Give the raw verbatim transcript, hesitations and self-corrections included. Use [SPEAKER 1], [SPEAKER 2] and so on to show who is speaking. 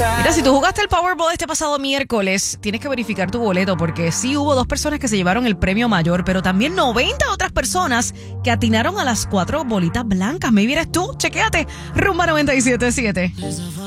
[SPEAKER 1] Mira, si tú jugaste el Powerball este pasado miércoles, tienes que verificar tu boleto porque sí hubo dos personas que se llevaron el premio mayor, pero también noventa otras personas que atinaron a las cuatro bolitas blancas. ¿Me eres tú? Chequéate. Rumba noventa y siete punto siete.